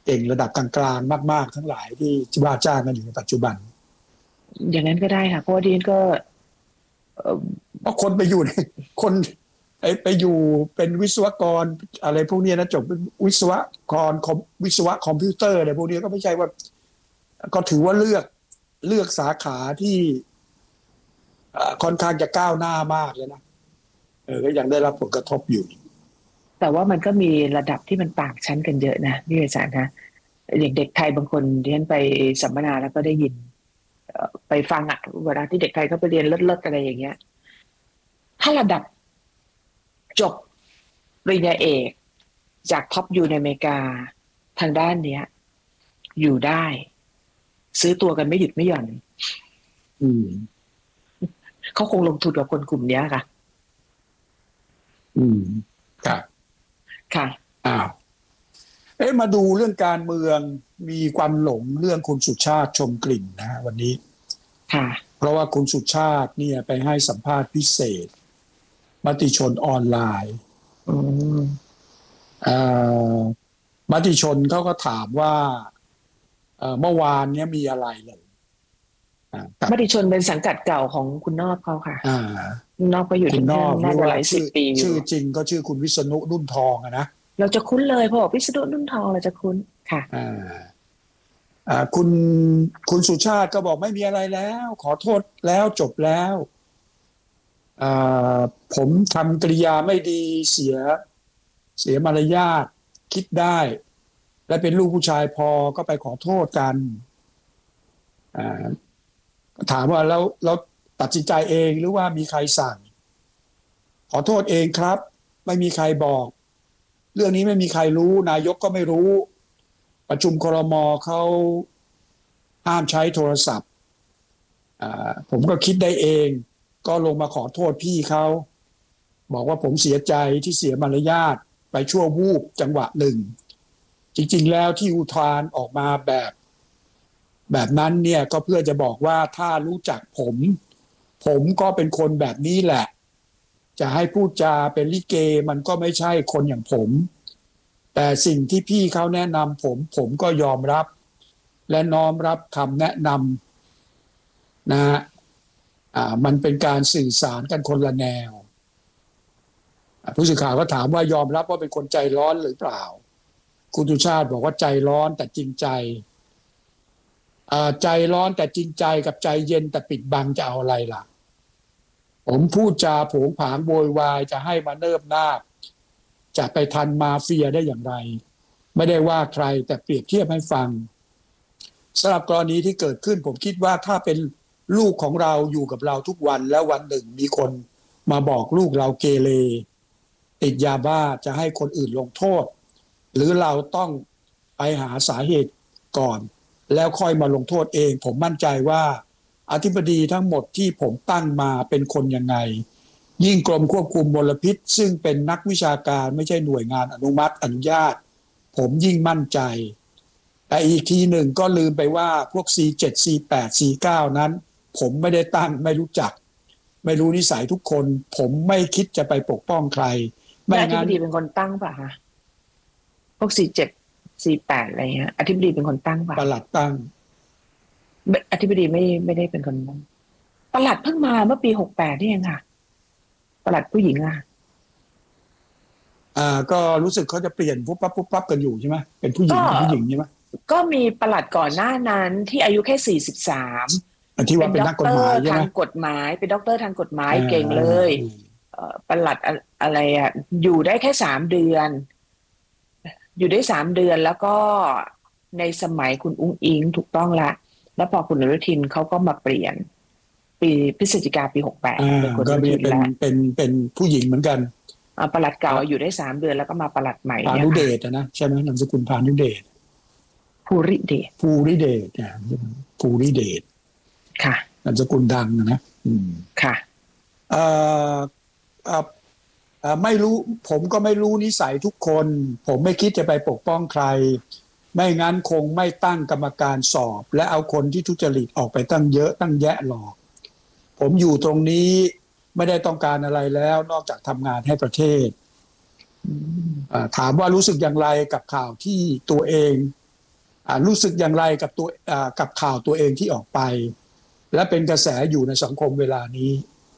เก่งระดับกลางๆมากๆทั้งหลายที่ว่าจ้างกันอยู่ในปัจจุบันอย่างนั้นก็ได้ค่ะเพราะว่าดิฉันก็เอ่อเพราะคนไปอยู่ในคนไปอยู่เป็นวิศวกรอะไรพวกนี้นะจบวิศวกรวิศวะคอมพิวเตอร์อะไรพวกนี้ก็ไม่ใช่ว่าก็ถือว่าเลือกสาขาที่ค่อนข้างจะก้าวหน้ามากเลยนะก็ยังได้รับผลกระทบอยู่แต่ว่ามันก็มีระดับที่มันต่างชั้นกันเยอะนะพี่อาจารย์นะอย่างเด็กไทยบางคนดิฉันไปสัมมนาแล้วก็ได้ยินไปฟังอะเวลาที่เด็กไทยเขาไปเรียนเลิศๆอะไรอย่างเงี้ยถ้าระดับจบปริญญาเอกจากท็อปยูในอเมริกาทางด้านเนี้ยอยู่ได้ซื้อตัวกันไม่หยุดไม่หย่อนอืมเขาคงลงทุนกับคนกลุ่มเนี้ยค่ะอืมครับค่ะอ้าวมาดูเรื่องการเมืองมีความหลงเรื่องคุณสุชาติชมกลิ่นนะฮะวันนี้ค่ะเพราะว่าคุณสุชาติเนี่ยไปให้สัมภาษณ์พิเศษมติชนออนไลน์อืมเอ่อมติชนเขาก็ถามว่าเมื่อวานเนี้ยมีอะไรเลยกับมติชนเป็นสังกัดเก่าของคุณนอกเขาค่ะอ่าคุณนอกก็อยู่คุณที่นั่นนอกหรือว่าน่าจะหลายสิบปีอยู่ชื่อจริงก็ชื่อคุณวิษณุนุ่นทองอะนะเราจะคุ้นเลยพอบอกพิษณุนุ่นทองเราจะคุ้นค่ะอ่าคุณสุชาติก็บอกไม่มีอะไรแล้วขอโทษแล้วจบแล้วอ่าผมทำกริยาไม่ดีเสียมารยาทคิดได้และเป็นลูกผู้ชายพอก็ไปขอโทษกันอ่าถามว่าแล้วตัดสินใจเองหรือว่ามีใครสั่งขอโทษเองครับไม่มีใครบอกเรื่องนี้ไม่มีใครรู้นายกก็ไม่รู้ประชุมครม.เขาห้ามใช้โทรศัพท์ผมก็คิดได้เองก็ลงมาขอโทษพี่เขาบอกว่าผมเสียใจที่เสียมารยาทไปชั่ววูบจังหวะหนึ่งจริงๆแล้วที่อุทานออกมาแบบนั้นเนี่ยก็เพื่อจะบอกว่าถ้ารู้จักผมก็เป็นคนแบบนี้แหละจะให้พูดจาเป็นลิเกมันก็ไม่ใช่คนอย่างผมแต่สิ่งที่พี่เขาแนะนำผมก็ยอมรับและน้อมรับคำแนะนำนะฮะมันเป็นการสื่อสารกันคนละแนวผู้สื่อข่าวก็ถามว่ายอมรับว่าเป็นคนใจร้อนหรือเปล่าคุณสุชาติบอกว่าใจร้อนแต่จริงใจใจร้อนแต่จริงใจกับใจเย็นแต่ปิดบังจะเอาอะไรล่ะผมพูดจาโผงผางโวยวายจะให้มาเนิบนาบจะไปทันมาเฟียได้อย่างไรไม่ได้ว่าใครแต่เปรียบเทียบให้ฟังสำหรับกรณีที่เกิดขึ้นผมคิดว่าถ้าเป็นลูกของเราอยู่กับเราทุกวันแล้ววันหนึ่งมีคนมาบอกลูกเราเกเรติดยาบ้าจะให้คนอื่นลงโทษหรือเราต้องไปหาสาเหตุก่อนแล้วค่อยมาลงโทษเองผมมั่นใจว่าอธิบดีทั้งหมดที่ผมตั้งมาเป็นคนยังไงยิ่งกรมควบคุมมลพิษซึ่งเป็นนักวิชาการไม่ใช่หน่วยงานอนุมัติอนุญาตผมยิ่งมั่นใจแต่อีกทีหนึ่งก็ลืมไปว่าพวก C7 C8 C9 นั้นผมไม่ได้ตั้งไม่รู้จักไม่รู้นิสัยทุกคนผมไม่คิดจะไปปกป้องใครไม่แล้วอธิบงั้นดีเป็นคนตั้งป่ะคะพวก4748อะไรเงี้ยอธิบดีเป็นคนตั้งป่ะปลัดตั้งอธิบดีไม่ได้เป็นคนตั้งปลัดเพิ่งมาเมื่อปี68นี่เองค่ะปลัดผู้หญิงอ่ะก็รู้สึกเขาจะเปลี่ยนปุ๊บปั๊บกันอยู่ใช่ไหมเป็นผู้หญิงก็เป็นผู้หญิงใช่ไหมก็มีปลัดก่อนหน้านั้นที่อายุแค่43 ที่เป็นว่าเป็นนักกฎด็อกเตอร์หมายใช่ไหมทางกฎหมายเป็นด็อกเตอร์ทางกฎหมายอ่าเก่งอ่าเลยอ่าปลัดอะไรอ่ะอยู่ได้แค่3 เดือนอยู่ได้3 เดือนแล้วก็ในสมัยคุณอุ้งอิงถูกต้องละแล้วพอคุณอนุทินเขาก็มาเปลี่ยนปีพฤศจิกาปี68เป็นคุณอก็นุมีเป็นทินแล้วเป็นเป็นผู้หญิงเหมือนกันปลัดเก่าอยู่ได้3 เดือนแล้วก็มาปลัดใหม่พาเนี่ยค่ะนุเดชนะใช่ไหมนามสกุลพานุเดชภูริเดชภูริเดชเนี่ยภูริเดชค่ะนามสกุลดังนะค่ะเอ่อเอ่อไม่รู้ผมก็ไม่รู้นิสัยทุกคนผมไม่คิดจะไปปกป้องใครไม่งั้นคงไม่ตั้งกรรมการสอบและเอาคนที่ทุจริตออกไปตั้งเยอะตั้งแยะหรอกผมอยู่ตรงนี้ไม่ได้ต้องการอะไรแล้วนอกจากทำงานให้ประเทศถามว่ารู้สึกอย่างไรกับข่าวที่ตัวเองรู้สึกอย่างไรกับกับข่าวตัวเองที่ออกไป และเป็นกระแสอยู่ในสังคมเวลานี้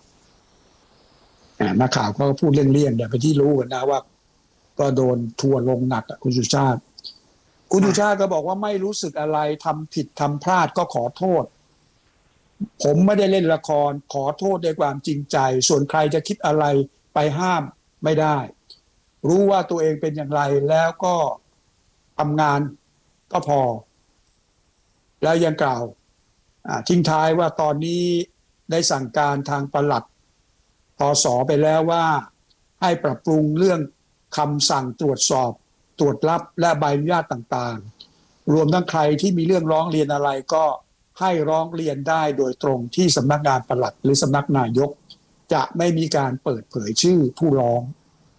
นักข่าวก็พูดเลี่ยงๆแต่เป็นที่รู้กันนะว่าก็โดนทัวร์ลงหนักคุณสุชาติก็บอกว่าไม่รู้สึกอะไรทำผิดทำพลาดก็ขอโทษผมไม่ได้เล่นละครขอโทษด้วยความจริงใจส่วนใครจะคิดอะไรไปห้ามไม่ได้รู้ว่าตัวเองเป็นอย่างไรแล้วก็ทำงานก็พอแล้วยังกล่าวทิ้งท้ายว่าตอนนี้ได้สั่งการทางปลัดปสไปแล้วว่าให้ปรับปรุงเรื่องคำสั่งตรวจสอบตรวจรับและใบอนุญาตต่างๆรวมทั้งใครที่มีเรื่องร้องเรียนอะไรก็ให้ร้องเรียนได้โดยตรงที่สำนักงานปลัดหรือสำนักนายกจะไม่มีการเปิดเผยชื่อผู้ร้อง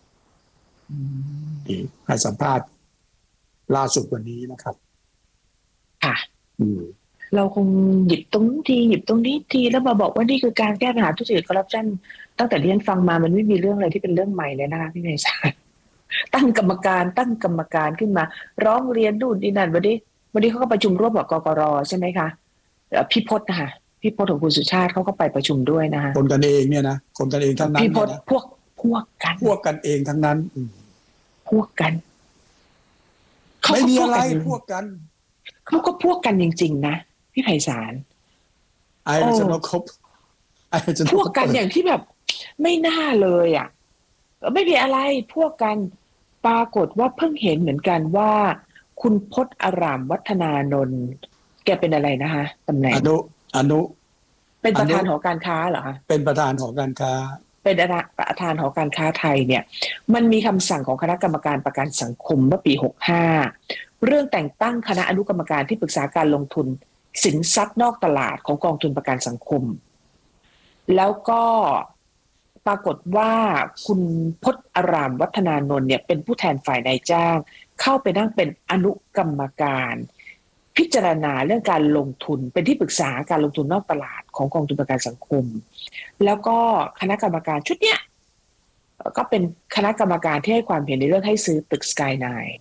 ให้สัมภาษณ์ล่าสุดวันนี้นะครับค่ะเราคงหยิบตรงนี้ทีหยิบตรงนี้ทีแล้วมาบอกว่านี่คือการแก้ปัญหาทุจริตคอร์รัปชันตั้งแต่ที่ฉันฟังมามันไม่มีเรื่องอะไรที่เป็นเรื่องใหม่เลยนะคะพี่เมย์ตั้งกรรมการขึ้นมาร้องเรียนนู่นนี่นั่นวันนี้เขาก็ประชุมร่วมกับกกร.ใช่ไหมคะพี่พจน์นะคะพี่พจน์ของคุณสุชาติเขาก็ไปประชุมด้วยนะคะคนกันเองเนี่ยนะคนกันเองทั้งนั้นพี่พจน์พวกกันเองทั้งนั้นพวกกันไม่มีอะไรพวกกันเขาก็พวกกันจริงๆนะพี่ไพศาลไอ้จะนกคบพวกกันอย่างที่แบบไม่น่าเลยอ่ะไม่มีอะไรพวกกันปรากฏว่าเพิ่งเห็นเหมือนกันว่าคุณพจน์อารามวัฒนานนท์แกเป็นอะไรนะคะตำแหน่งอนุเป็นประธานหอการค้าเหรอคะเป็นประธานหอการค้าเป็นประธานหอการค้าไทยเนี่ยมันมีคำสั่งของคณะกรรมการประกันสังคมเมื่อปี65เรื่องแต่งตั้งคณะอนุกรรมการที่ปรึกษาการลงทุนสินทรัพย์นอกตลาดของกองทุนประกันสังคมแล้วก็ปรากฏว่าคุณพจน์อารามวัฒนานนท์เนี่ยเป็นผู้แทนฝ่ายนายจ้างเข้าไปนั่งเป็นอนุกรรมการพิจารณาเรื่องการลงทุนเป็นที่ปรึกษาการลงทุนนอกตลาดของกองทุนประกันสังคมแล้วก็คณะกรรมการชุดเนี้ยก็เป็นคณะกรรมการที่ให้ความเห็นในเรื่องให้ซื้อตึกสกายไนน์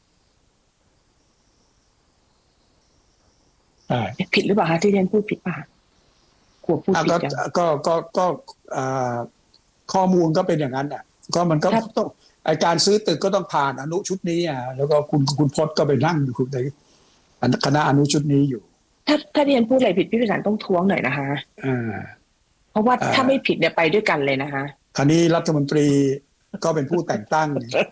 ผิดหรือเปล่าคะที่เรียนพูดผิดป่ะกลัวพูดผิดก็ข้อมูลก็เป็นอย่างนั้นอ่ะก็มันก็ต้องการซื้อตึกก็ต้องผ่านอนุชุดนี้แล้วก็คุณพจน์ก็ไปนั่งอยู่ในคณะอนุชุดนี้อยู่ถ้าเรียนพูดอะไรผิดพี่พิสารต้องท้วงหน่อยนะคะเพราะว่าถ้าไม่ผิดเนี่ยไปด้วยกันเลยนะคะคราวนี้รัฐมนตรีก็เป็นผู้แต่งตั้ง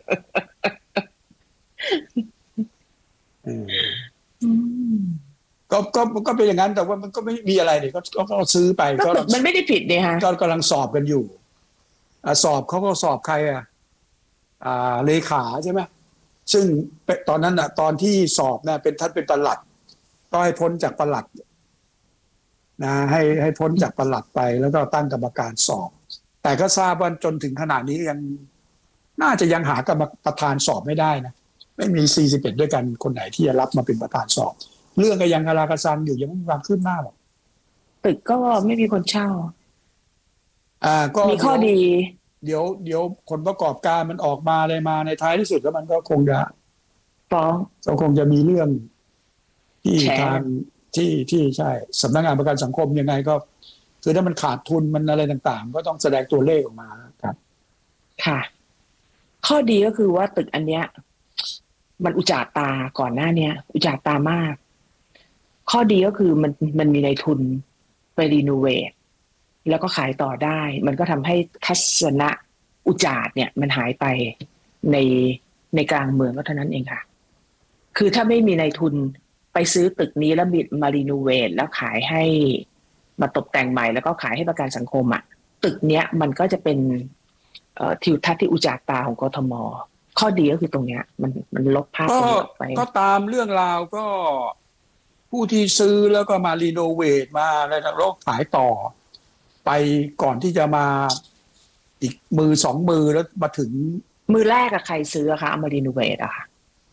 ก็เป็นอย่างนั้นแต่ว่ามันก็ไม่มีอะไรเนี่ยก็ซื้อไปก็มันไม่ได้ผิดเนี่ยฮะก็กำลังสอบกันอยู่สอบเขาก็สอบใครเลขาใช่ไหมซึ่งตอนนั้นตอนที่สอบเป็นท่านเป็นปลัดก็ให้พ้นจากปลัดนะให้พ้นจากปลัดไปแล้วก็ตั้งกรรมการสอบแต่ก็ทราบว่าจนถึงขณะนี้ยังน่าจะยังหากรรมประธานสอบไม่ได้นะไม่มี41ด้วยกันคนไหนที่จะรับมาเป็นประธานสอบเรื่องก็ยังคาราคาซังอยู่ยังไม่มีความคืบหน้าหรอกตึกก็ไม่มีคนเช่าก็มีข้อดีเดี๋ยวผลประกอบการมันออกมาเลยมาในท้ายที่สุดแล้วมันก็คงจะฟ้องก็คงจะมีเรื่องที่ทางที่ใช่สำนักงานประกันสังคมยังไงก็คือถ้ามันขาดทุนมันอะไรต่างๆก็ต้องแสดงตัวเลขออกมาครับค่ะข้อดีก็คือว่าตึกอันเนี้ยมันอุจจาตาก่อนหน้านี้อุจจาตามากข้อดีก็คือมันมีนายทุนไปรีโนเวทแล้วก็ขายต่อได้มันก็ทำให้ทัศนะอุจจาเนี่ยมันหายไปในกลางเมืองก็เท่านั้นเองค่ะคือถ้าไม่มีนายทุนไปซื้อตึกนี้แล้วมารีโนเวทแล้วขายให้มาตกแต่งใหม่แล้วก็ขายให้ประกันสังคมตึกเนี้ยมันก็จะเป็นทิวทัศน์ที่อุจจาตาของกทม.ข้อดีก็คือตรงเนี้ยมันลบภาพตรงนี้ออกไปก็ตามเรื่องราวก็ผู้ที่ซื้อแล้วก็มารีโนเวทมาอะไรต่างๆขายต่อไปก่อนที่จะมาอีกมือ2 มือแล้วมาถึงมือแรกใครซื้อคะเอามารีโนเวทค่ะ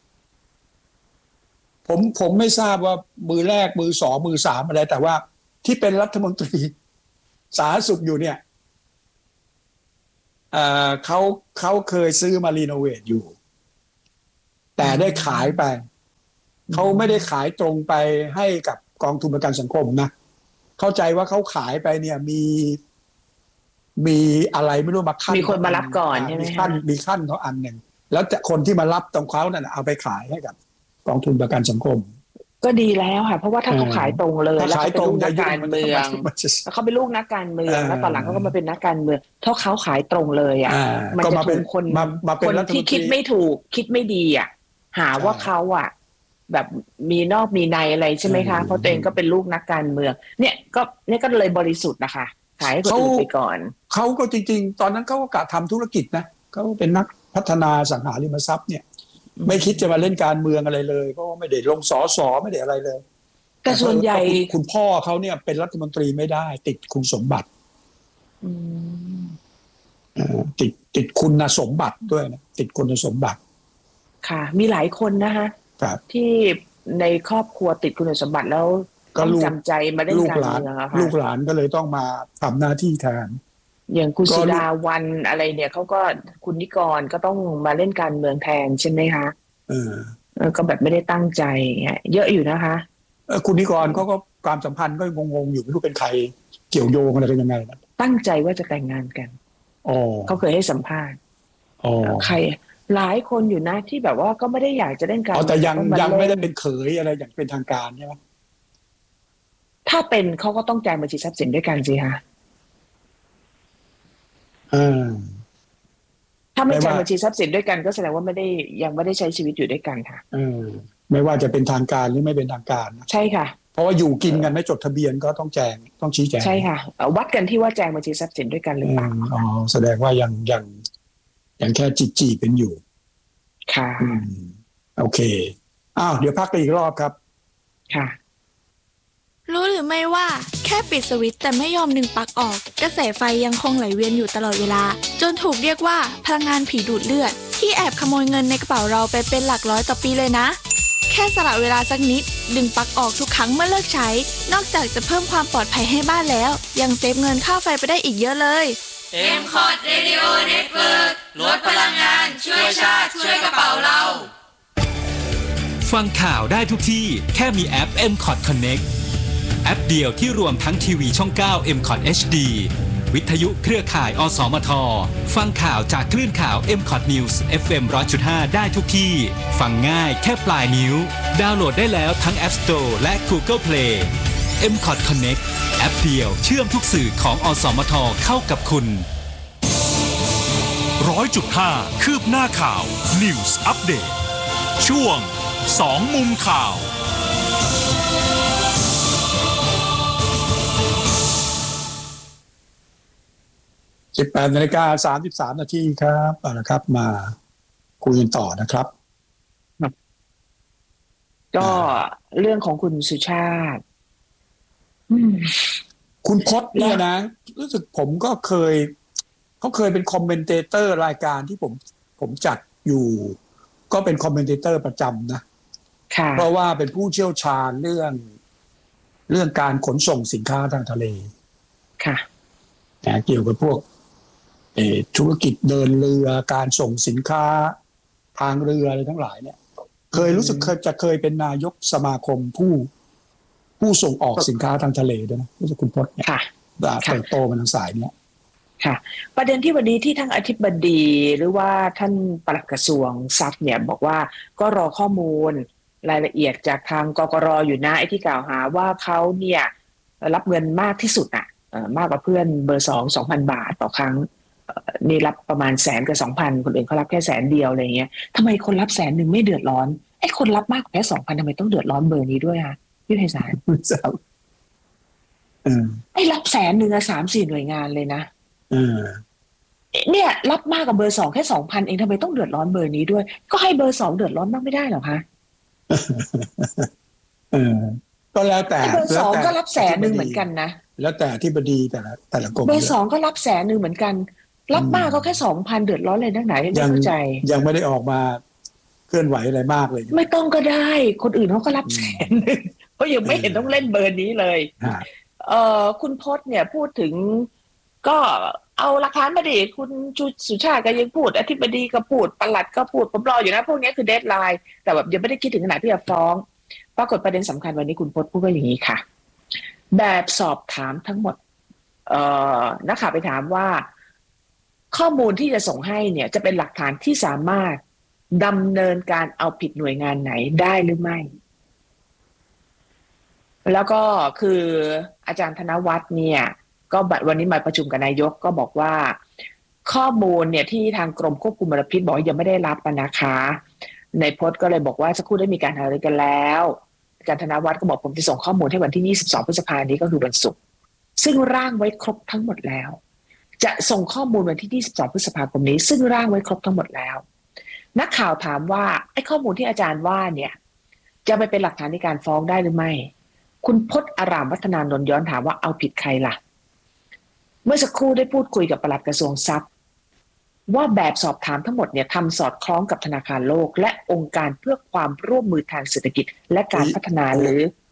ผมไม่ทราบว่ามือแรกมือ2มือ3อะไรแต่ว่าที่เป็นรัฐมนตรีสาธารณสุขอยู่เนี่ยเขาเคยซื้อมารีโนเวทอยู่แต่ได้ขายไปเขาไม่ได้ขายตรงไปให้กับกองทุนประกันสังคมนะเข้าใจว่าเขาขายไปเนี่ยมีอะไรไม่รู้มาขั้นมีคนมารับก่อนใช่ไหมคะมีขั้นเขาอันหนึ่งแล้วคนที่มารับตรงเขานั่นเอาไปขายให้กับกองทุนประกันสังคมก็ดีแล้วค่ะเพราะว่าถ้าเขาขายตรงเลยแล้วเขาเป็นลูกนักการเมืองแล้วเขาเป็นลูกนักการเมืองแล้วตอนหลังเขาก็มาเป็นนักการเมืองถ้าเขาขายตรงเลยอ่ะมันจะถูกคนที่คิดไม่ถูกคิดไม่ดีอ่ะหาว่าเขาอ่ะแบบมีนอกมีในอะไรใช่ไหมคะเพราะตัวเองก็เป็นลูกนักการเมืองเนี่ยก็เลยบริสุทธิ์นะคะขายให้คนอื่นไปก่อนเขาก็จริงๆตอนนั้นเขาก็กะทำธุรกิจนะเขาเป็นนักพัฒนาสังหาริมทรัพย์เนี่ยไม่คิดจะมาเล่นการเมืองอะไรเลยก็ไม่ได้ลงสสไม่ได้อะไรเลยแต่ส่วนใหญ่คุณพ่อเขาเนี่ยเป็นรัฐมนตรีไม่ได้ติดคุณสมบัติติดคุณสมบัติด้วยนะติดคุณสมบัติค่ะมีหลายคนนะคะที่ในครอบครัวติดคุณสมบัติแล้วก็จำใจมาเล่นการเมืองอะค่ะลูกหลานก็เลยต้องมาทำหน้าที่แทนอย่างคุณสุดาวันอะไรเนี่ยเขาก็คุณนิกรก็ต้องมาเล่นการเมืองแทนใช่ไหมคะก็แบบไม่ได้ตั้งใจเยอะอยู่นะคะคุณนิกรเขาก็ความสัมพันธ์ก็งงๆอยู่ไม่รู้เป็นใครเกี่ยวโยงอะไรกันยังไงนะตั้งใจว่าจะแต่งงานกันเขาเคยให้สัมภาษณ์ใครหลายคนอยู่นะที่แบบว่าก็ไม่ได้อยากจะเล่นการแต่ยังไม่ได้เป็นเขยอะไรอย่างเป็นทางการใช่ไหมถ้าเป็นเขาก็ต้องแจงบัญชีทรัพย์สินด้วยกันสิคะถ้าไม่แจงบัญชีทรัพย์สินด้วยกันก็แสดงว่ายังไม่ได้ใช้ชีวิตอยู่ด้วยกันค่ะไม่ว่าจะเป็นทางการหรือไม่เป็นทางการใช่ค่ะเพราะว่าอยู่กินกันไม่จดทะเบียนก็ต้องแจงต้องชี้แจงใช่ค่ะวัดกันที่ว่าแจงบัญชีทรัพย์สินด้วยกันหรือเปล่าแสดงว่ายังแค่จีเป็นอยู่ค่ะโอเคเดี๋ยวพักกันอีกรอบครับค่ะรู้หรือไม่ว่าแค่ปิดสวิตช์แต่ไม่ยอมดึงปลั๊กออกกระแสไฟยังคงไหลเวียนอยู่ตลอดเวลาจนถูกเรียกว่าพลังงานผีดูดเลือดที่แอบขโมยเงินในกระเป๋าเราไปเป็นหลักร้อยต่อปีเลยนะแค่สละเวลาสักนิดดึงปลั๊กออกทุกครั้งเมื่อเลิกใช้นอกจากจะเพิ่มความปลอดภัยให้บ้านแล้วยังเซฟเงินค่าไฟไปได้อีกเยอะเลย MCOT Radio Network ลดพลังงานช่วยชาติช่วยกระเป๋าเราฟังข่าวได้ทุกที่แค่มีแอป MCOT Connectแอปเดียวที่รวมทั้งทีวีช่อง 9 MCOT HD วิทยุเครือข่ายอสมทฟังข่าวจากคลื่นข่าว MCOT News FM 100.5 ได้ทุกที่ฟังง่ายแค่ปลายนิ้วดาวน์โหลดได้แล้วทั้ง App Store และ Google Play MCOT Connect แอปเดียวเชื่อมทุกสื่อของอสมทเข้ากับคุณ 100.5 คืบหน้าข่าว News Update ช่วง2มุมข่าว 18:33 นาทีครับเอาละครับมาคุยกันต่อนะครับก็เรื่องของคุณสุชาติคุณพจน์เนี่ยนะรู้สึกผมก็เขาเคยเป็นคอมเมนเตเตอร์รายการที่ผมจัดอยู่ก็เป็นคอมเมนเตเตอร์ประจำนะเพราะว่าเป็นผู้เชี่ยวชาญเรื่องการขนส่งสินค้าทางทะเลค่ะเกี่ยวกับพวกธุรกิจเดินเรือการส่งสินค้าทางเรืออะไรทั้งหลายเนี่ยเคยรู้สึกเคยเป็นนายกสมาคมผู้ส่งออกสินค้าทางทะเลด้วยนะรู้สึกคุณพจน์เนี่ยเติบโตมาทางสายเนี้ยค่ะประเด็นที่วันนี้ที่ทั้งอธิบดีหรือว่าท่านปลัดกระทรวงทรัพย์เนี่ยบอกว่าก็รอข้อมูลรายละเอียดจากทางกกร.อยู่นะไอ้ที่กล่าวหาว่าเขาเนี่ยรับเงินมากที่สุดมากกว่าเพื่อนเบอร์ 2,000 บาทต่อครั้งนี่รับประมาณ100,000 กับ 2,000 คนอื่นเขารับแค่100,000เดียวอะไรเงี้ยทำไมคนรับ100,000ไม่เดือดร้อนไอ้คนรับมากกว่าแค่ 2,000ทำไมต้องเดือดร้อนเบอร์นี้ด้วยคะพี่ไพศาลไอ้รับ100,000 3-4 หน่วยงานเลยนะเนี่ยรับมากกว่าเบอร์ 2แค่ 2,000 เองทำไมต้องเดือดร้อนเบอร์นี้ด้วยก็ให้เบอร์ 2เดือดร้อนมากไม่ได้หรอคะก็แล้วแต่เบอร์ 2ก็รับ100,000เหมือนกันนะแล้วแต่ที่บดีแต่ละกรมเบอร์ 2ก็รับ100,000เหมือนกันรับมากก็แค่ 2,000 เดือดร้อนเลยนักไหนไม่เข้าใจยังไม่ได้ออกมาเคลื่อนไหวอะไรมากเลยไม่ต้องก็ได้คนอื่นเขาก็รับ100,000เขายังไม่เห็นต้องเล่นเบอร์นี้เลยคุณพจน์เนี่ยพูดถึงก็เอาหลักฐานมาดิคุณสุชาติก็ยังพูดอธิบดีก็พูดปลัดก็พูดผมรออยู่นะพวกนี้คือเดดไลน์แต่แบบยังไม่ได้คิดถึงขนาดที่จะฟ้องปรากฏประเด็นสำคัญวันนี้คุณพจน์พูดว่าอย่างนี้ค่ะแบบสอบถามทั้งหมดนักข่าวไปถามว่าข้อมูลที่จะส่งให้เนี่ยจะเป็นหลักฐานที่สามารถดำเนินการเอาผิดหน่วยงานไหนได้หรือไม่แล้วก็คืออาจารย์ธนวัฒน์เนี่ยก็วันนี้มาประชุมกับนายกก็บอกว่าข้อมูลเนี่ยที่ทางกรมควบคุมมลพิษบอกยังไม่ได้รับนะคะในพจน์ก็เลยบอกว่าสักครู่ได้มีการหารือกันแล้วอาจารย์ธนวัฒน์ก็บอกผมจะส่งข้อมูลให้วันที่22พฤษภาคมนี้ก็คือวันศุกร์ซึ่งร่างไว้ครบทั้งหมดแล้วจะส่งข้อมูลวันที่22พฤษภาคมนี้ซึ่งร่างไว้ครบทั้งหมดแล้วนักข่าวถามว่าไอ้ข้อมูลที่อาจารย์ว่าเนี่ยจะไปเป็นหลักฐานในการฟ้องได้หรือไม่คุณพจน์อารามวัฒนานนท์ย้อนถามว่าเอาผิดใครล่ะเมื่อสักครู่ได้พูดคุยกับปลัดกระทรวงทรัพย์ว่าแบบสอบถามทั้งหมดเนี่ยทำสอดคล้องกับธนาคารโลกและองค์การเพื่อความร่วมมือทางเศรษฐกิจและการพัฒนาหรือ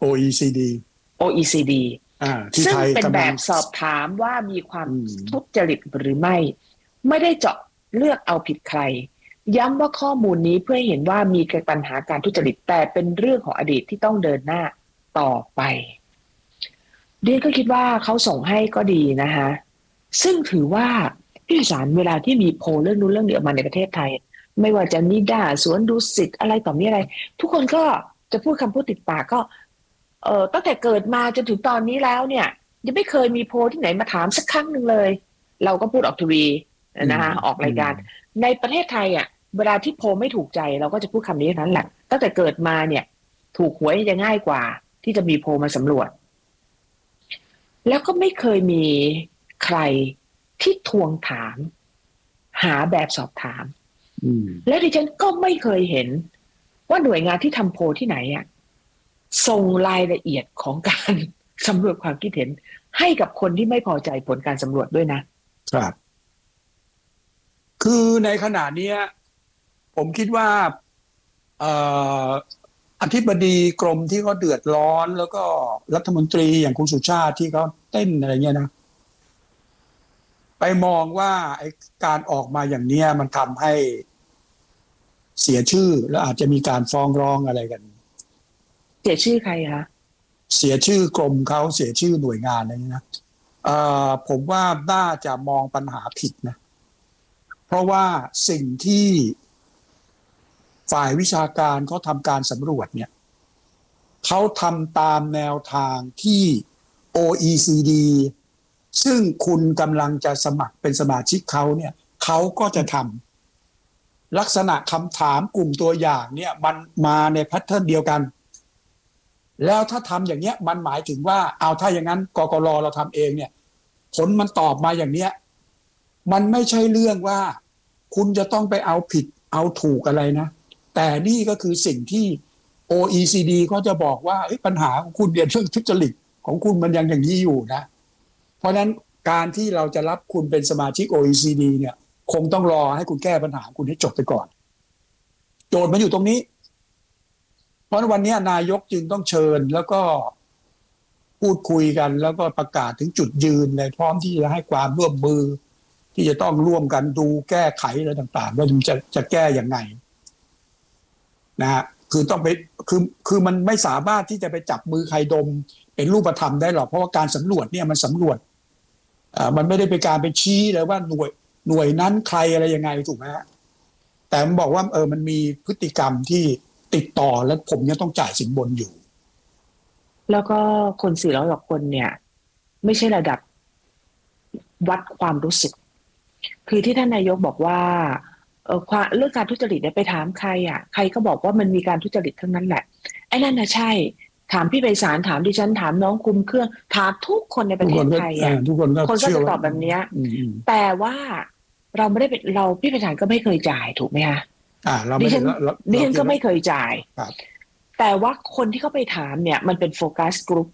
OECD ซึ่งเป็นแบบสอบถามว่ามีความทุจริตหรือไม่ได้เจาะเลือกเอาผิดใครย้ำว่าข้อมูลนี้เพื่อให้เห็นว่ามีปัญหาการทุจริตแต่เป็นเรื่องของอดีตที่ต้องเดินหน้าต่อไปเดียนก็คิดว่าเขาส่งให้ก็ดีนะคะซึ่งถือว่าพี่สารเวลาที่มีโพลเรื่องนู้นเรื่องนี้ออกมาในประเทศไทยไม่ว่าจะนิด้าสวนดุสิตอะไรต่อมีอะไรทุกคนก็จะพูดคำพูดติดปากก็ตั้งแต่เกิดมาจนถึงตอนนี้แล้วเนี่ยยังไม่เคยมีโพลที่ไหนมาถามสักครั้งหนึ่งเลยเราก็พูดออกทีวีนะคะออกรายการในประเทศไทยอ่ะเวลาที่โพลไม่ถูกใจเราก็จะพูดคำนี้นั้นแหละตั้งแต่เกิดมาเนี่ยถูกหวยจะง่ายกว่าที่จะมีโพลมาสำรวจแล้วก็ไม่เคยมีใครที่ทวงถามหาแบบสอบถามและดิฉันก็ไม่เคยเห็นว่าหน่วยงานที่ทำโพลที่ไหนอ่ะส่งรายละเอียดของการสำรวจความคิดเห็นให้กับคนที่ไม่พอใจผลการสำรวจด้วยนะครับคือในขณะนี้ผมคิดว่าอธิบดีกรมที่เขาเดือดร้อนแล้วก็รัฐมนตรีอย่างคุณสุชาติที่เขาเต้นอะไรเงี้ยนะไปมองว่าไอ้การออกมาอย่างนี้มันทำให้เสียชื่อแล้วอาจจะมีการฟ้องร้องอะไรกันเสียชื่อใครคะเสียชื่อกรมเขาเสียชื่อหน่วยงานอะไรนี้นะผมว่าน่าจะมองปัญหาผิดนะเพราะว่าสิ่งที่ฝ่ายวิชาการเขาทำการสำรวจเนี่ยเขาทำตามแนวทางที่ OECD ซึ่งคุณกำลังจะสมัครเป็นสมาชิกเขาเนี่ยเขาก็จะทำลักษณะคำถามกลุ่มตัวอย่างเนี่ยมันมาในแพทเทิร์นเดียวกันแล้วถ้าทำอย่างเนี้ยมันหมายถึงว่าเอาถ้าอย่างนั้นกกร.เราทำเองเนี่ยผลมันตอบมาอย่างเนี้ยมันไม่ใช่เรื่องว่าคุณจะต้องไปเอาผิดเอาถูกอะไรนะแต่นี่ก็คือสิ่งที่ OECD เขาจะบอกว่าปัญหาของคุณเนี่ยเรื่องทุจริตของคุณมันยังอย่างนี้อยู่นะเพราะฉะนั้นการที่เราจะรับคุณเป็นสมาชิก OECD เนี่ยคงต้องรอให้คุณแก้ปัญหาคุณให้จบไปก่อนโจทย์มันอยู่ตรงนี้เพราะวันนี้นายกจึงต้องเชิญแล้วก็พูดคุยกันแล้วก็ประกาศถึงจุดยืนในพร้อมที่จะให้ความร่วมมือที่จะต้องร่วมกันดูแก้ไขอะไรต่างๆว่าจะแก้อย่างไงนะฮะคือต้องไปคือมันไม่สามารถที่จะไปจับมือใครดมเป็นรูปธรรมได้หรอกเพราะว่าการสำรวจเนี่ยมันสำรวจมันไม่ได้เป็นการไปชี้เลยว่าหน่วยนั้นใครอะไรยังไงถูกไหมฮะแต่มันบอกว่ามันมีพฤติกรรมที่ติดต่อแล้วผมยังต้องจ่ายสินบนอยู่แล้วก็คน400 กว่าคนเนี่ยไม่ใช่ระดับวัดความรู้สึกคือที่ท่านนายกบอกว่าเรื่องการทุจริตเนี่ยไปถามใครอ่ะใครก็บอกว่ามันมีการทุจริตทั้งนั้นแหละไอ้นั่นน่ะใช่ถามพี่ไพศาลถามดิฉันถามน้องคุมเครื่องถามทุกคนในประเทศไทยอ่ะทุกคนก็จะตอบแบบนี้แต่ว่าเราไม่ได้เป็นเราพี่ไพศาลก็ไม่เคยจ่ายถูกไหมคะดิฉันก็ไม่เคยจ่ายแต่ว่าคนที่เขาไปถามเนี่ยมันเป็นโฟกัสกลุ่ม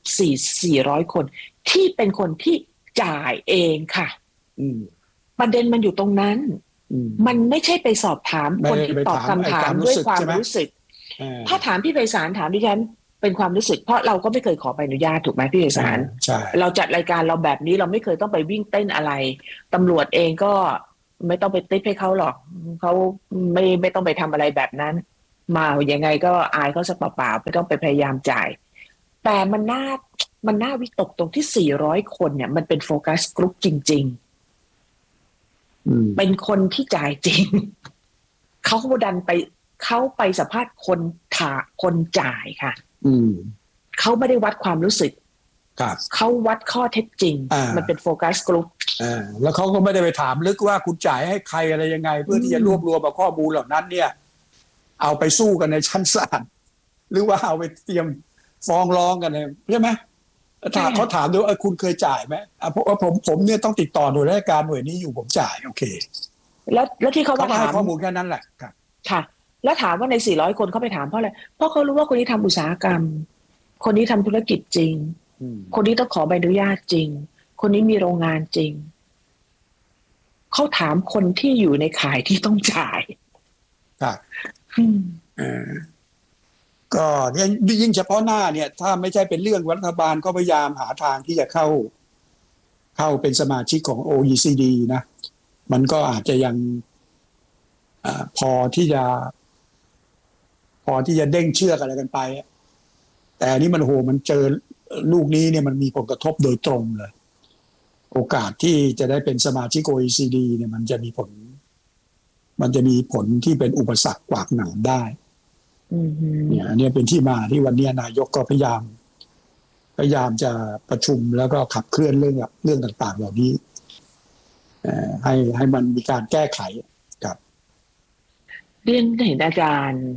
400 คนที่เป็นคนที่จ่ายเองค่ะประเด็นมันอยู่ตรงนั้นมันไม่ใช่ไปสอบถามคนที่ตอบคำถามด้วยความรู้สึกถ้าถามพี่ไพศาลถามดิฉันเป็นความรู้สึกเพราะเราก็ไม่เคยขอใบอนุญาตถูกไหมพี่ไพศาลเราจัดรายการเราแบบนี้เราไม่เคยต้องไปวิ่งเต้นอะไรตำรวจเองก็ไม่ต้องไปติ๊บให้เขาหรอกเขาไม่ต้องไปทำอะไรแบบนั้นมายังไงก็อายเขาซะเปล่าๆไม่ต้องไปพยายามจ่ายแต่มันน่าวิตกตรงที่400คนเนี่ยมันเป็นโฟกัสกรุ๊ปจริงๆเป็นคนที่จ่ายจริงเขาดันไปเขาไปสัมภาษณ์คนจ่ายค่ะเขาไม่ได้วัดความรู้สึกเขาวัดข้อเท็จจริงมันเป็นโฟกัสกรุ๊ปแล้วเขาก็ไม่ได้ไปถามลึกว่าคุณจ่ายให้ใครอะไรยังไงเพื่อที่จะรวบรวมข้อมูลเหล่านั้นเนี่ยเอาไปสู้กันในชั้นศาลหรือว่าเอาไปเตรียมฟ้องร้องกันใช่ไหมถามเขาถามดูคุณเคยจ่ายไหมเพราะว่าผมเนี่ยต้องติดต่อหน่วยราชการหน่วยนี้อยู่ผมจ่ายโอเคแล้วที่เขามาถามข้อมูลแค่นั้นแหละครับค่ะแล้วถามว่าใน400คนเขาไปถามเพราะอะไรเพราะเขารู้ว่าคนนี้ทำอุตสาหกรรมคนนี้ทำธุรกิจจริงคนนี้ต้องขอใบอนุญาตจริงคนนี้มีโรงงานจริงเขาถามคนที่อยู่ในข่ายที่ต้องจ่ายครับก็ยิ่งเฉพาะหน้าเนี่ยถ้าไม่ใช่เป็นเรื่องรัฐบาลก็พยายามหาทางที่จะเข้าเป็นสมาชิกของ OECD นะมันก็อาจจะยังพอที่จะเด้งเชือกอะไรกันไปแต่อันนี้มันเจอลูกนี้เนี่ยมันมีผลกระทบโดยตรงเลยโอกาสที่จะได้เป็นสมาชิก OECD เนี่ยมันจะมีผลที่เป็นอุปสรรคขวางหนามได้เนี่ยอันนี้เป็นที่มาที่วันนี้นายกก็พยายามจะประชุมแล้วก็ขับเคลื่อนเรื่องต่างๆเหล่านี้ให้มันมีการแก้ไขครับเรียนเห็นอาจารย์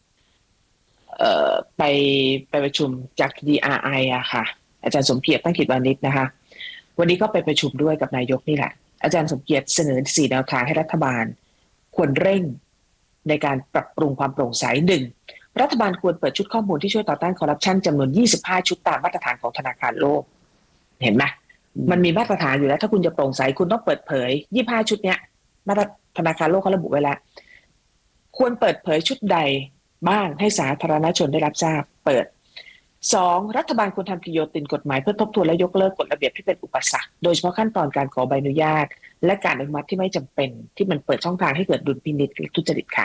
ไปประชุมจาก DRI อะค่ะอาจารย์สมเกียรติตั้งกิจวานิชนะคะวันนี้ก็ไปประชุมด้วยกับนายกนี่แหละอาจารย์สมเกียรติเสนอ4แนวทางให้รัฐบาลควรเร่งในการปรับปรุงความโปร่งใส1รัฐบาลควรเปิดชุดข้อมูลที่ช่วยต่อต้านคอร์รัปชันจำนวน25ชุดตามมาตรฐานของธนาคารโลกเห็นไหมมันมีมาตรฐานอยู่แล้วถ้าคุณจะโปร่งใสคุณต้องเปิดเผย25ชุดเนี้ยมาตรธนาคารโลกเขาระบุไว้แล้วควรเปิดเผยชุดใดบ้างให้สาธารณชนได้รับทราบเปิด2รัฐบาลควรทำกิโยตินกฎหมายเพื่อทบทวนและยกเลิกกฎระเบียบที่เป็นอุปสรรคโดยเฉพาะขั้นตอนการขอใบอนุญาตและการอนุมัติที่ไม่จำเป็นที่มันเปิดช่องทางให้เกิดดุลพินิจหรือทุจริตค่ะ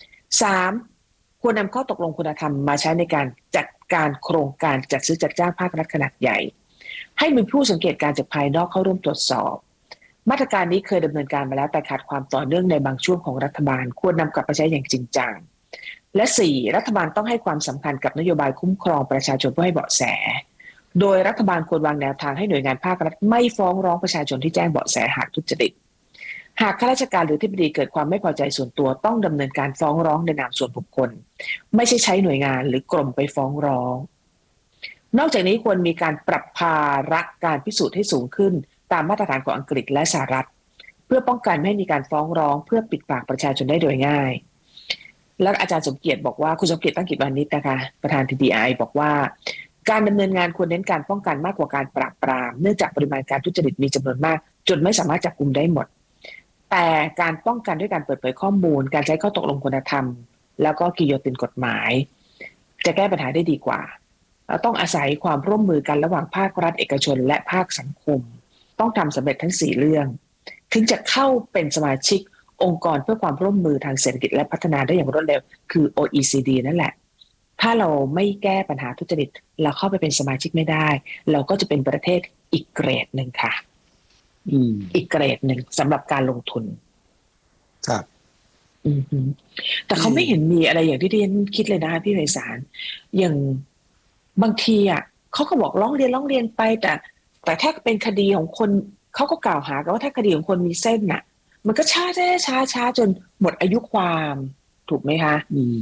3ควรนำข้อตกลงคุณธรรมมาใช้ในการจัดการโครงการจัดซื้อจัดจ้างภาครัฐขนาดใหญ่ให้มีผู้สังเกตการจากภายนอกเข้าร่วมตรวจสอบมาตรการนี้เคยดำเนินการมาแล้วแต่ขาดความต่อเนื่องในบางช่วงของรัฐบาลควรนำกลับมาใช้อย่างจริงจังและ4รัฐบาลต้องให้ความสำคัญกับนโยบายคุ้มครองประชาชนเพื่อให้เบาะแสโดยรัฐบาลควรวางแนวทางให้หน่วยงานภาครัฐไม่ฟ้องร้องประชาชนที่แจ้งเบาะแสหากทุจริตหากข้าราชการหรืออธิบดีเกิดความไม่พอใจส่วนตัวต้องดำเนินการฟ้องร้องในนามส่วนบุคคลไม่ใช่ใช้หน่วยงานหรือกรมไปฟ้องร้องนอกจากนี้ควรมีการปรับภาระการพิสูจน์ให้สูงขึ้นตามมาตรฐานของอังกฤษและสหรัฐเพื่อป้องกันไม่ให้มีการฟ้องร้องเพื่อปิดปากประชาชนได้โดยง่ายแล้วอาจารย์สมเกียรติบอกว่าคุณสมเกียรติตั้งกิจวานิชนะคะประธาน TDI บอกว่าการดำเนินงานควรเน้นการป้องกันมากกว่าการปราบปรามเนื่องจากปริมาณการทุจริตมีจำนวนมากจนไม่สามารถจับกุมได้หมดแต่การป้องกันด้วยการเปิดเผยข้อมูลการใช้ข้อตกลงคุณธรรมแล้วก็กิโยตินกฎหมายจะแก้ปัญหาได้ดีกว่าต้องอาศัยความร่วมมือกันระหว่างภาครัฐเอกชนและภาคสังคมต้องทำสำเร็จทั้ง4เรื่องถึงจะเข้าเป็นสมาชิกองค์กรเพื่อความร่วมมือทางเศรษฐกิจและพัฒนาได้อย่างรวดเร็วคือ OECD นั่นแหละถ้าเราไม่แก้ปัญหาทุจริตเราเข้าไปเป็นสมาชิกไม่ได้เราก็จะเป็นประเทศอีกเกรดหนึ่งค่ะอีกเกรดหนึ่งสำหรับการลงทุนครับแต่เขาไม่เห็นมีอะไรอย่างที่เรียนคิดเลยนะพี่ไพศาลอย่างบางทีอ่ะเขาก็บอกร้องเรียนไปแต่ถ้าเป็นคดีของคนเขาก็กล่าวหากันว่าถ้าคดีของคนมีเส้นน่ะมันก็ช้าจนหมดอายุความถูกไหมคะ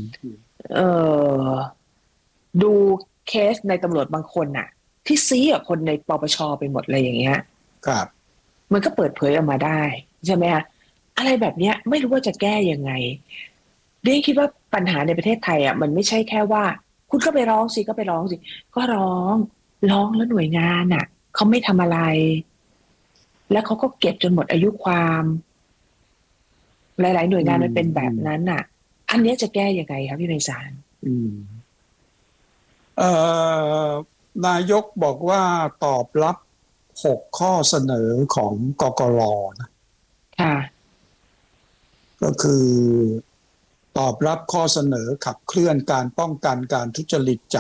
ดูเคสในตำรวจบางคนน่ะที่ซีกับคนในปปชไปหมดเลยอย่างเงี้ยครับมันก็เปิดเผยออกมาได้ใช่ไหมคะอะไรแบบเนี้ยไม่รู้ว่าจะแก้ยังไงเรียนคิดว่าปัญหาในประเทศไทยอ่ะมันไม่ใช่แค่ว่าคุณก็ไปร้องสิก็ร้องแล้วหน่วยงานน่ะเขาไม่ทำอะไรแล้วเขาก็เก็บจนหมดอายุความหลายๆหน่วยงานมันเป็นแบบนั้นน่ะอันนี้จะแก้ยังไงครับพี่ไพศาลนายกบอกว่าตอบรับ6ข้อเสนอของกกร.นะค่ะก็คือตอบรับข้อเสนอขับเคลื่อนการป้องกันการทุจริต